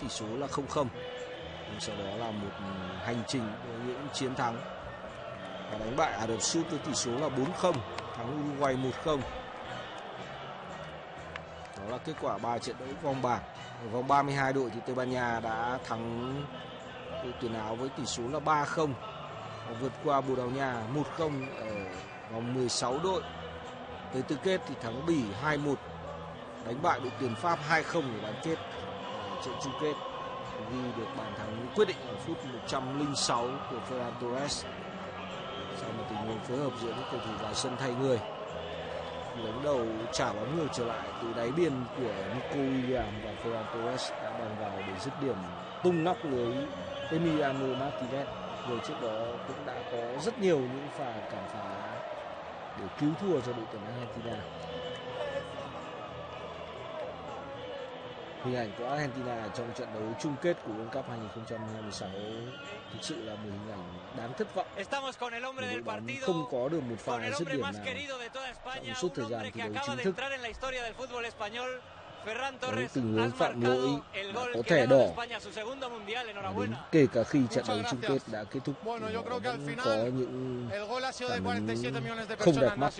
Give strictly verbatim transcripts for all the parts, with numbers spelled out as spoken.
tỷ số là không không. Sau đó là một hành trình những chiến thắng và đánh bại Ả Rập Xê Út với tỷ số là bốn không, thắng Uruguay một không. Đó là kết quả ba trận đấu vòng bảng. Ở vòng ba mươi hai đội thì Tây Ban Nha đã thắng đội tuyển Áo với tỷ số là ba không, vượt qua Bồ Đào Nha một không ở vòng mười sáu đội. Tới tứ kết thì thắng Bỉ hai một, đánh bại đội tuyển Pháp hai không để bán kết ở trận chung kết, ghi được bàn thắng quyết định ở phút một trăm lẻ sáu của Ferran Torres sau một tình huống phối hợp giữa những cầu thủ vào sân thay người. Đánh đầu trả bóng ngược trở lại từ đáy biên của Nico Williams và Ferran Torres đã bàn vào để dứt điểm tung nóc lưới Emiliano Martinez. Người trước đó cũng đã có rất nhiều những pha cản phá để cứu thua cho đội tuyển Argentina. Hình ảnh của Argentina trong trận đấu chung kết của World Cup hai không hai sáu thực sự là một hình ảnh đáng thất vọng. Đội bóng không có được một pha dứt điểm nào trong suốt thời gian thi đấu chính thức. Với tình huống phạm lỗi có thẻ đỏ, đến kể cả khi trận đấu chung kết đã kết thúc họ vẫn có những phản ứng không đẹp mắt.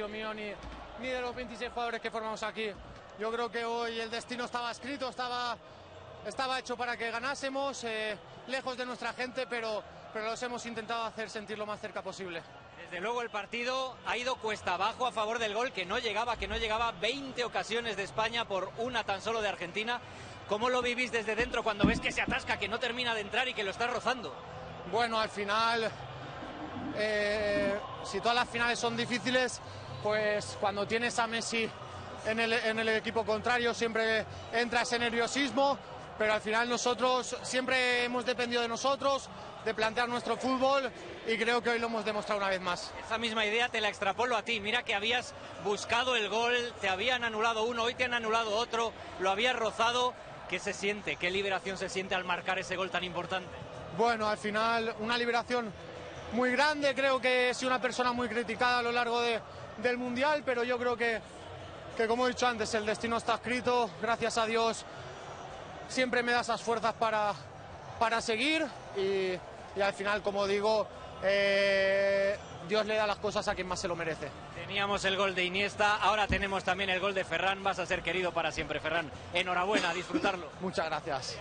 Yo creo que hoy el destino estaba escrito, estaba, estaba hecho para que ganásemos, eh, lejos de nuestra gente, pero, pero los hemos intentado hacer sentir lo más cerca posible. Desde luego el partido ha ido cuesta abajo a favor del gol, que no llegaba, que no llegaba. veinte ocasiones de España por una tan solo de Argentina. ¿Cómo lo vivís desde dentro cuando ves que se atasca, que no termina de entrar y que lo está rozando? Bueno, al final, eh, si todas las finales son difíciles, pues cuando tienes a Messi En el, en el equipo contrario siempre entra ese nerviosismo, pero al final nosotros siempre hemos dependido de nosotros, de plantear nuestro fútbol, y creo que hoy lo hemos demostrado una vez más. Esa misma idea te la extrapolo a ti. Mira que habías buscado el gol, te habían anulado uno, hoy te han anulado otro, lo habías rozado. ¿Qué se siente? ¿Qué liberación se siente al marcar ese gol tan importante? Bueno, al final una liberación muy grande. Creo que he sido una persona muy criticada a lo largo de, del Mundial, pero yo creo que que como he dicho antes, el destino está escrito. Gracias a Dios siempre me da esas fuerzas para, para seguir y, y al final, como digo, eh, Dios le da las cosas a quien más se lo merece. Teníamos el gol de Iniesta, ahora tenemos también el gol de Ferran. Vas a ser querido para siempre, Ferran. Enhorabuena, a disfrutarlo. Muchas gracias.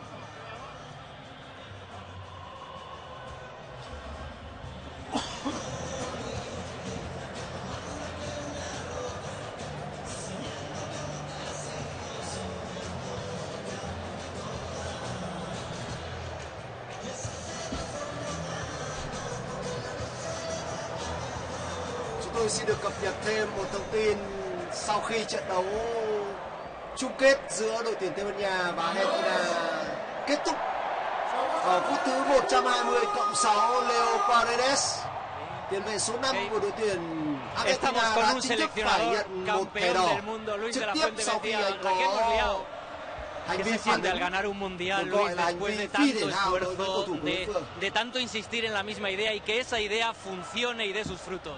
Tôi xin được cập nhật thêm một thông tin sau khi trận đấu chung kết giữa đội tuyển Tây Ban Nha và Argentina kết thúc ở phút thứ một trăm hai mươi cộng sáu. Leo Paredes, tiền vệ số năm của đội tuyển Argentina, đã chính thức phải nhận một thẻ đỏ trực tiếp sau khi anh có hành vi phản ứng, ganar un mundial, Luis, después de tanto esfuerzo, de, de tanto insistir en la misma idea y que esa idea funcione y dé sus frutos.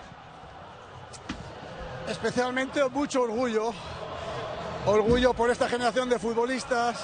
Especialmente mucho orgullo, orgullo por esta generación de futbolistas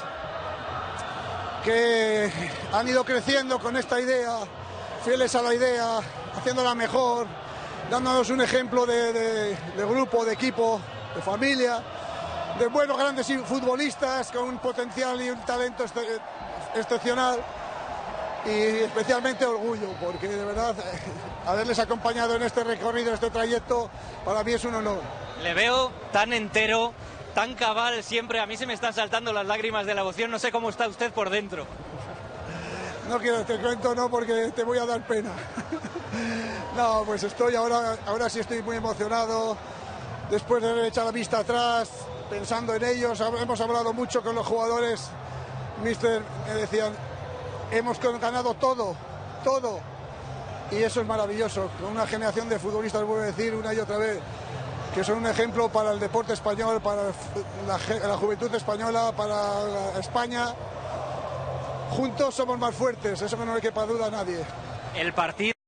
que han ido creciendo con esta idea, fieles a la idea, haciéndola mejor, dándonos un ejemplo de, de, de grupo, de equipo, de familia, de buenos grandes futbolistas con un potencial y un talento ex excepcional. Y especialmente orgullo, porque de verdad haberles acompañado en este recorrido, en este trayecto, para mí es un honor. Le veo tan entero, tan cabal siempre. A mí se me están saltando las lágrimas de la emoción. No sé cómo está usted por dentro. No quiero, te cuento, no, porque te voy a dar pena. No, pues estoy ahora, ahora sí estoy muy emocionado. Después de haber echado la vista atrás, pensando en ellos, hemos hablado mucho con los jugadores. Mister, me decían, hemos ganado todo, todo, y eso es maravilloso. Con una generación de futbolistas, voy a decir una y otra vez, que son un ejemplo para el deporte español, para la, la juventud española, para España. Juntos somos más fuertes, eso que no le quepa duda a nadie. El partido